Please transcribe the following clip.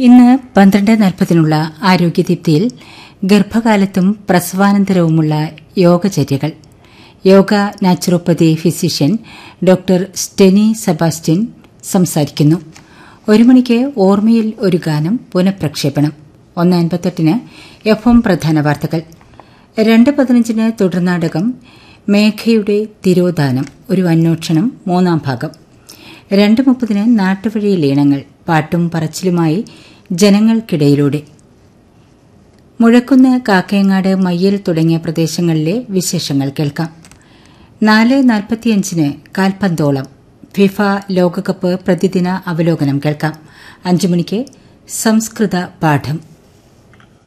ഇന്ന് 12:40 ആരോഗ്യദീപ്തിയിൽ ഗർഭകാലത്തും പ്രസവാനന്തരവുമുള്ള യോഗചര്യകൾ. Yoga naturopathy physician doctor Steny Sebastian സംസാരിക്കുന്നു. 1 മണിക്ക് ഓർമ്മയിൽ ഒരു ഗാനം പുനഃപ്രക്ഷേപണം. 1:58 FM പ്രധാന വാർത്തകൾ. 2:15 തുടർനാടകം മേഘയുടെ തിരോധാനം ഒരു അന്വേഷണം 3-ാം ഭാഗം. 2:30 നാട്ടുവഴി ലീണങ്ങൾ പാട്ടും പറച്ചിലുമായി ജനങ്ങൾക്കിടയിലൂടെ. മുഴക്കുന്ന്, കാക്കയങ്ങാട്, മയ്യൽ തുടങ്ങിയ പ്രദേശങ്ങളിലെ വിശേഷങ്ങൾ കേൾക്കാം. 4:45 കാൽപന്തോളം ഫിഫ ലോകകപ്പ് പ്രതിദിന അവലോകനം കേൾക്കാം. 5 മണിക്ക് സംസ്കൃത പാഠം.